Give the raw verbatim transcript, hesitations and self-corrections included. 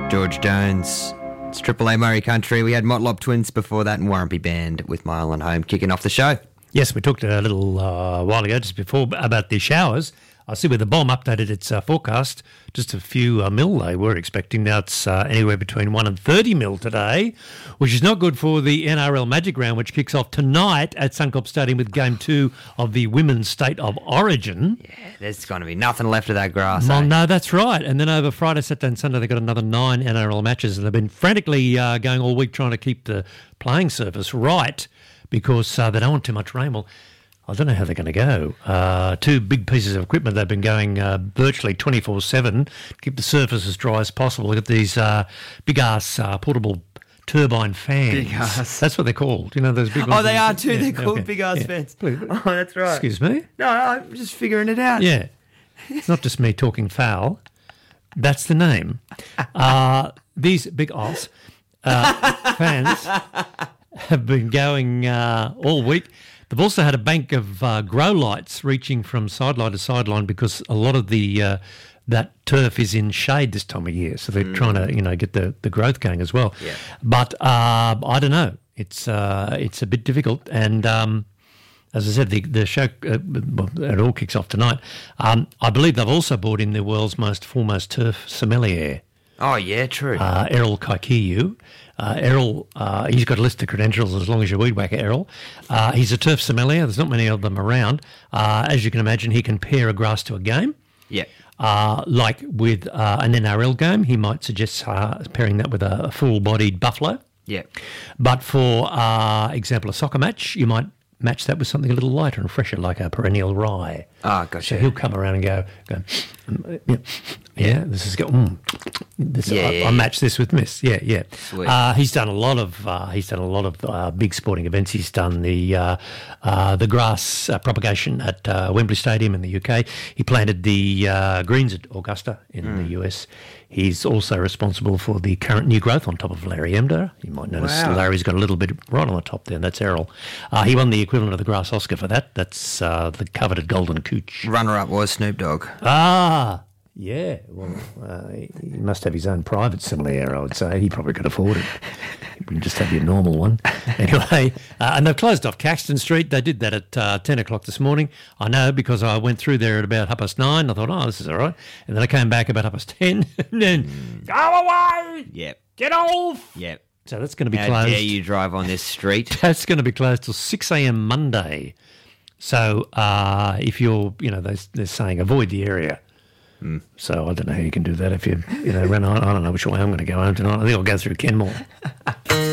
George Jones. It's Triple A Murray Country. We had Motlop Twins before that and Warrnambool Band with My Island Home kicking off the show. Yes, we talked a little uh, while ago, just before, about the showers. I see where the Bomb updated its uh, forecast. Just a few uh, mil they were expecting. Now it's uh, anywhere between one and thirty mil today, which is not good for the N R L Magic Round, which kicks off tonight at Suncorp Stadium with Game two of the Women's State of Origin. Yeah, there's going to be nothing left of that grass. Well, eh? no, that's right. And then over Friday, Saturday and Sunday, they've got another nine N R L matches. And they've been frantically uh, going all week trying to keep the playing surface right because uh, they don't want too much rain. Well, I don't know how they're going to go. Uh, two big pieces of equipment. They've been going uh, virtually twenty-four seven to keep the surface as dry as possible. Look at these uh, big-ass uh, portable turbine fans. Big-ass. That's what they're called. You know, those big ones. Oh, they are too. Yeah, They're called okay. big-ass Yeah. fans. Please. Oh, that's right. Excuse me? No, I'm just figuring it out. Yeah. It's not just me talking foul. That's the name. Uh, these big ass uh, fans have been going uh, all week. They've also had a bank of uh, grow lights reaching from sideline to sideline because a lot of the uh, that turf is in shade this time of year, so they're mm. trying to you know get the, the growth going as well. Yeah. But uh, I don't know, it's uh, it's a bit difficult, and um, as I said, the the show uh, it all kicks off tonight. Um, I believe they've also brought in the world's most foremost turf sommelier. Oh yeah, true. Uh, Errol Kaikiu. Uh, Errol, uh, he's got a list of credentials as long as you're weed whacker, Errol. Uh, he's a turf sommelier. There's not many of them around. Uh, as you can imagine, he can pair a grass to a game. Yeah. Uh, like with uh, an N R L game, he might suggest uh, pairing that with a, a full-bodied buffalo. Yeah. But for uh, example, a soccer match, you might match that with something a little lighter and fresher, like a perennial rye. Ah, gotcha. So he'll come around and go, go mm, yeah, yeah, this is good. Mm, this, Yeah, I, yeah, I yeah. match this with this. Yeah, yeah. Sweet. Uh, he's done a lot of. Uh, he's done a lot of uh, big sporting events. He's done the uh, uh, the grass uh, propagation at uh, Wembley Stadium in the U K. He planted the uh, greens at Augusta in Mm. the U S. He's also responsible for the current new growth on top of Larry Emder. You might notice Wow. Larry's got a little bit right on the top there, and that's Errol. Uh, he won the equivalent of the Grass Oscar for that. That's uh, the coveted Golden Cooch. Runner-up was Snoop Dogg. Ah, yeah. Well, uh, he he must have his own private sommelier, I would say. He probably could afford it. You can just have your normal one. Anyway, uh, and they've closed off Caxton Street. They did that at uh, ten o'clock this morning. I know because I went through there at about half past nine. I thought, oh, this is all right. And then I came back about half past ten. And then, mm. go away! Yep. Get off! Yep. So that's going to be How closed. dare you drive on this street? That's going to be closed till six a.m. Monday. So uh, if you're, you know, they're, they're saying avoid the area. Mm. So I don't know how you can do that if you, you know, run on. I don't know which way I'm going to go home tonight. I think I'll go through Kenmore.